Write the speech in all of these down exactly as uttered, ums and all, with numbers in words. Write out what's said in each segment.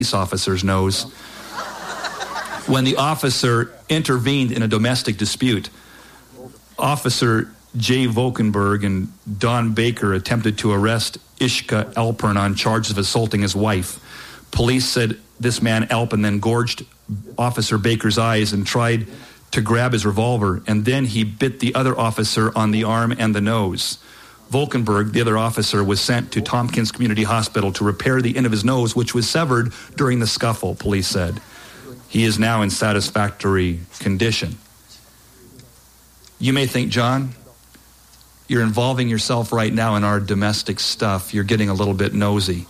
police officer's nose. When the officer intervened in a domestic dispute, Officer Jay Volkenberg and Don Baker attempted to arrest Ishka Alpern on charges of assaulting his wife. Police said this man Alpern then gorged Officer Baker's eyes and tried to grab his revolver, and then he bit the other officer on the arm and the nose. Volkenberg, the other officer, was sent to Tompkins Community Hospital to repair the end of his nose, which was severed during the scuffle, police said. He is now in satisfactory condition. You may think, John, you're involving yourself right now in our domestic stuff. You're getting a little bit nosy.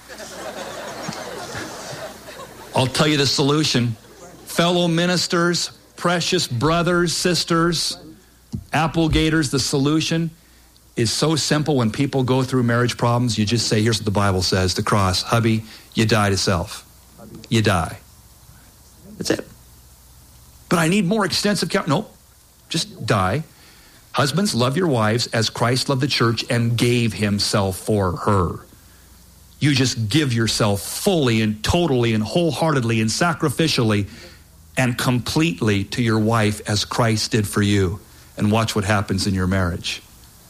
I'll tell you the solution. Fellow ministers, precious brothers, sisters, Applegaters, the solution is so simple. When people go through marriage problems, you just say, here's what the Bible says, the cross. Hubby, you die to self. You die. That's it. But I need more extensive count. Nope. Just die. Husbands, love your wives as Christ loved the church and gave himself for her. You just give yourself fully and totally and wholeheartedly and sacrificially and completely to your wife as Christ did for you. And watch what happens in your marriage.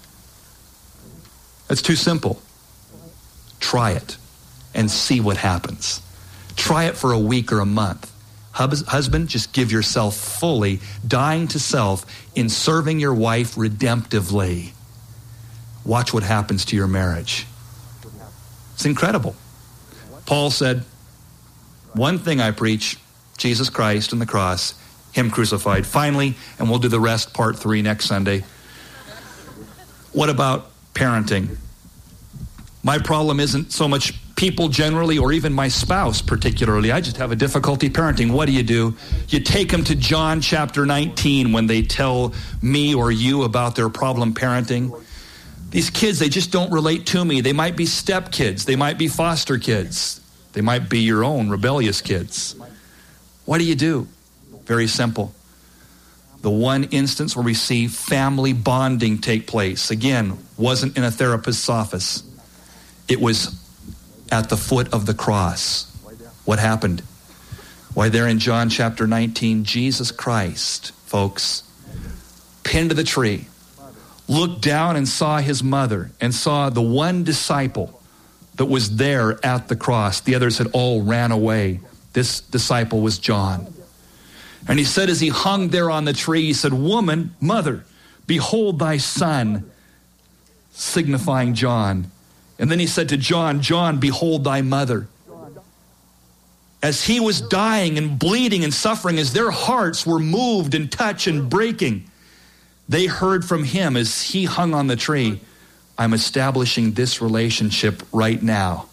That's too simple. Try it and see what happens. Try it for a week or a month. Husband, just give yourself fully, dying to self in serving your wife redemptively. Watch what happens to your marriage. It's incredible. Paul said, one thing I preach, Jesus Christ and the cross, him crucified. Finally, and we'll do the rest, part three, next Sunday. What about parenting? My problem isn't so much people generally or even my spouse particularly. I just have a difficulty parenting. What do you do? You take them to John chapter nineteen when they tell me or you about their problem parenting. These kids, they just don't relate to me. They might be step kids. They might be foster kids. They might be your own rebellious kids. What do you do? Very simple. The one instance where we see family bonding take place, again, wasn't in a therapist's office. It was at the foot of the cross. What happened? Why, there in John chapter nineteen, Jesus Christ, folks, pinned to the tree, looked down and saw his mother and saw the one disciple that was there at the cross. The others had all ran away. This disciple was John. And he said as he hung there on the tree, he said, "Woman, mother, behold thy son," signifying John. And then he said to John, "John, behold thy mother." As he was dying and bleeding and suffering, as their hearts were moved and touched and breaking, they heard from him as he hung on the tree, "I'm establishing this relationship right now."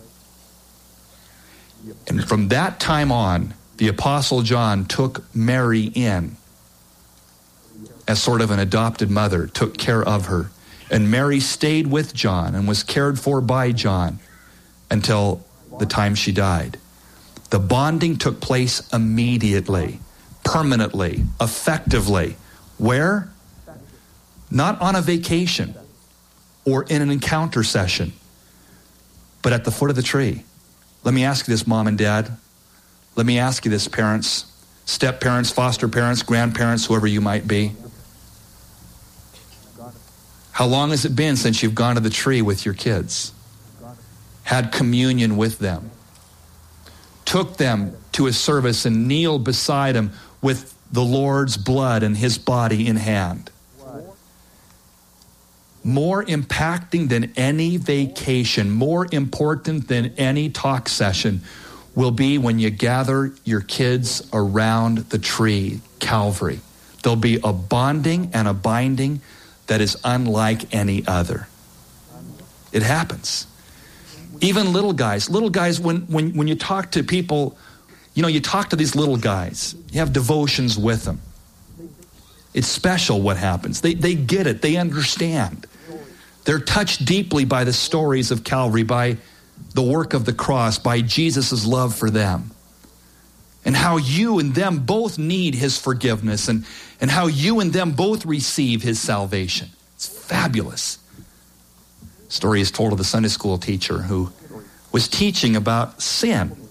And from that time on, the Apostle John took Mary in as sort of an adopted mother, took care of her. And Mary stayed with John and was cared for by John until the time she died. The bonding took place immediately, permanently, effectively. Where? Not on a vacation or in an encounter session, but at the foot of the tree. Let me ask you this, mom and dad. Let me ask you this, parents, step parents, foster parents, grandparents, whoever you might be. How long has it been since you've gone to the tree with your kids? Had communion with them? Took them to a service and kneeled beside them with the Lord's blood and his body in hand? More impacting than any vacation, more important than any talk session, will be when you gather your kids around the tree, Calvary. There'll be a bonding and a binding that is unlike any other. It happens. Even little guys, little guys, when, when, when you talk to people, you know, you talk to these little guys, you have devotions with them. It's special what happens. They, they get it. They understand. They're touched deeply by the stories of Calvary, by the work of the cross, by Jesus' love for them. And how you and them both need his forgiveness, and, and how you and them both receive his salvation. It's fabulous. Story is told of the Sunday school teacher who was teaching about sin.